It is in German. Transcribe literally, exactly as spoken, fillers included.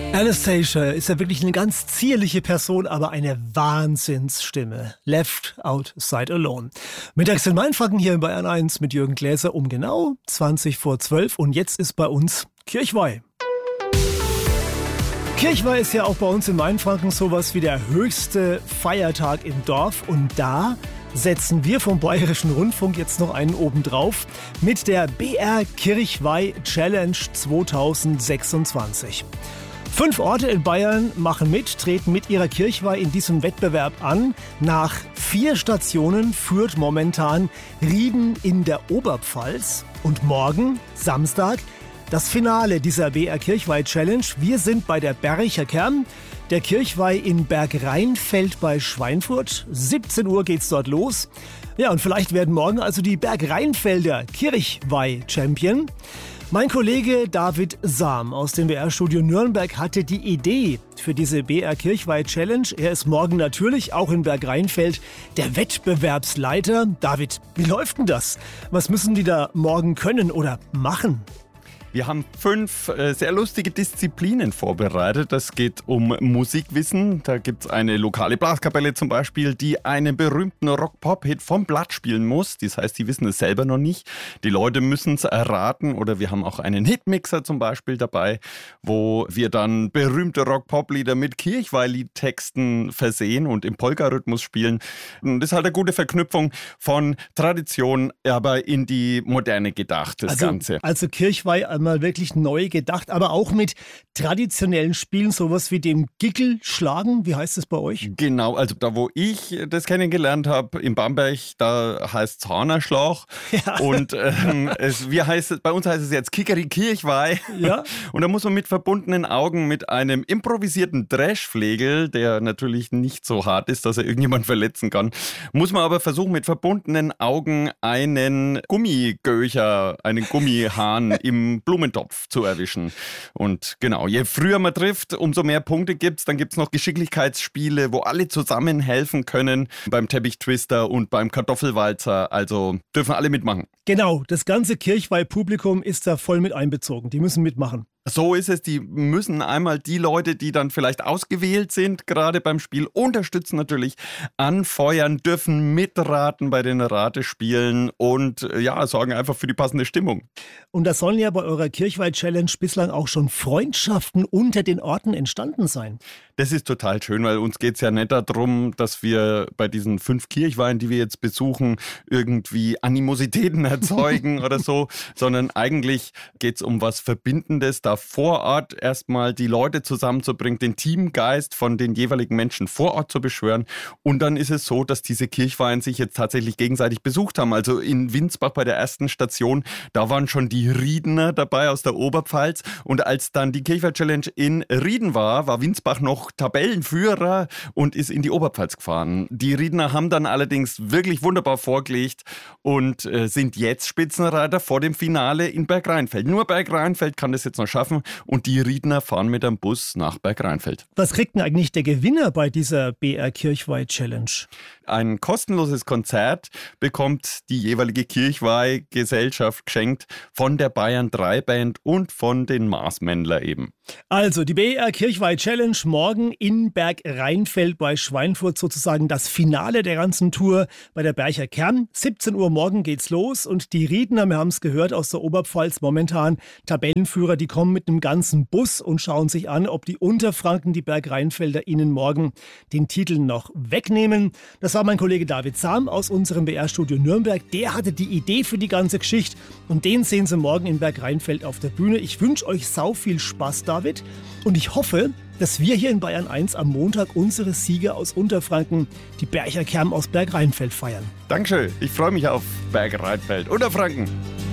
Anastacia ist ja wirklich eine ganz zierliche Person, aber eine Wahnsinnsstimme. Left Outside Alone. Mittags in Mainfranken hier in Bayern eins mit Jürgen Gläser um genau zwanzig vor zwölf. Und jetzt ist bei uns Kirchweih. Kirchweih ist ja auch bei uns in Mainfranken sowas wie der höchste Feiertag im Dorf. Und da setzen wir vom Bayerischen Rundfunk jetzt noch einen obendrauf mit der B R Kirchweih Challenge zweitausendsechsundzwanzig. Fünf Orte in Bayern machen mit, treten mit ihrer Kirchweih in diesem Wettbewerb an. Nach vier Stationen führt momentan Rieden in der Oberpfalz. Und morgen, Samstag, das Finale dieser B R Kirchweih Challenge. Wir sind bei der Bercher Kern, der Kirchweih in Bergrheinfeld bei Schweinfurt. siebzehn Uhr geht's dort los. Ja, und vielleicht werden morgen also die Bergrheinfelder Kirchweih-Champion. Mein Kollege David Sam aus dem B R-Studio Nürnberg hatte die Idee für diese B R Kirchweih Challenge. Er ist morgen natürlich auch in Bergrheinfeld der Wettbewerbsleiter. David, wie läuft denn das? Was müssen die da morgen können oder machen? Wir haben fünf äh, sehr lustige Disziplinen vorbereitet. Das geht um Musikwissen. Da gibt es eine lokale Blaskapelle zum Beispiel, die einen berühmten Rock-Pop-Hit vom Blatt spielen muss. Das heißt, die wissen es selber noch nicht. Die Leute müssen es erraten. Oder wir haben auch einen Hitmixer zum Beispiel dabei, wo wir dann berühmte Rock-Pop-Lieder mit Kirchweih-Liedtexten versehen und im Polka-Rhythmus spielen. Und das ist halt eine gute Verknüpfung von Tradition, aber in die Moderne gedacht, das also, Ganze. Also Kirchweih mal wirklich neu gedacht, aber auch mit traditionellen Spielen, sowas wie dem Gickel-Schlagen. Wie heißt das bei euch? Genau, also da wo ich das kennengelernt habe, in Bamberg, da heißt es Hahnerschlag. Ja. Und ähm, es, wie heißt es, bei uns heißt es jetzt Kikerikirchweih. Ja. Und da muss man mit verbundenen Augen mit einem improvisierten Dreschflegel, der natürlich nicht so hart ist, dass er irgendjemand verletzen kann, muss man aber versuchen, mit verbundenen Augen einen Gummigöcher, einen Gummihahn im Blumentopf zu erwischen. Und genau, je früher man trifft, umso mehr Punkte gibt's. Dann gibt's noch Geschicklichkeitsspiele, wo alle zusammen helfen können. Beim Teppichtwister und beim Kartoffelwalzer. Also dürfen alle mitmachen. Genau, das ganze Kirchweih-Publikum ist da voll mit einbezogen. Die müssen mitmachen. So ist es, die müssen einmal die Leute, die dann vielleicht ausgewählt sind, gerade beim Spiel, unterstützen natürlich, anfeuern, dürfen mitraten bei den Ratespielen und ja, sorgen einfach für die passende Stimmung. Und da sollen ja bei eurer Kirchweih-Challenge bislang auch schon Freundschaften unter den Orten entstanden sein. Das ist total schön, weil uns geht es ja nicht darum, dass wir bei diesen fünf Kirchweihen, die wir jetzt besuchen, irgendwie Animositäten erzeugen oder so, sondern eigentlich geht es um was Verbindendes, da vor Ort erstmal die Leute zusammenzubringen, den Teamgeist von den jeweiligen Menschen vor Ort zu beschwören. Und dann ist es so, dass diese Kirchweihen sich jetzt tatsächlich gegenseitig besucht haben. Also in Winsbach bei der ersten Station, da waren schon die Riedener dabei aus der Oberpfalz. Und als dann die Kirchweih-Challenge in Rieden war, war Winsbach noch Tabellenführer und ist in die Oberpfalz gefahren. Die Riedener haben dann allerdings wirklich wunderbar vorgelegt und äh, sind jetzt Spitzenreiter vor dem Finale in Bergrheinfeld. Nur Bergrheinfeld kann das jetzt noch schaffen und die Riedner fahren mit dem Bus nach Bergrheinfeld. Was kriegt denn eigentlich der Gewinner bei dieser B R Kirchweih Challenge? Ein kostenloses Konzert bekommt die jeweilige Kirchweih-Gesellschaft geschenkt von der Bayern drei Band und von den Marsmännler eben. Also die B R Kirchweih Challenge morgen in Bergrheinfeld bei Schweinfurt, sozusagen das Finale der ganzen Tour bei der Bercher Kern. siebzehn Uhr morgen geht's los und die Riedner, wir haben es gehört, aus der Oberpfalz momentan Tabellenführer, die kommen mit einem ganzen Bus und schauen sich an, ob die Unterfranken, die Bergrheinfelder, ihnen morgen den Titel noch wegnehmen. Das war mein Kollege David Sam aus unserem B R-Studio Nürnberg. Der hatte die Idee für die ganze Geschichte und den sehen Sie morgen in Bergrheinfeld auf der Bühne. Ich wünsche euch sau viel Spaß, David, und ich hoffe, dass wir hier in Bayern eins am Montag unsere Sieger aus Unterfranken, die Bercher Kern aus Bergrheinfeld, feiern. Dankeschön, ich freue mich auf Bergrheinfeld, Unterfranken.